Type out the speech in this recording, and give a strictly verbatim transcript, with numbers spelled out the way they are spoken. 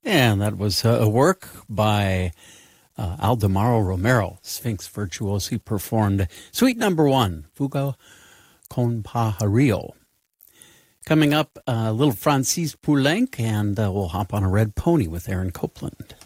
And that was a work by uh, Aldemaro Romero, Sphinx Virtuosi, performed Suite Number One, Fuga con Pajarillo. Coming up, uh, little Francis Poulenc, and uh, we'll hop on a red pony with Aaron Copland.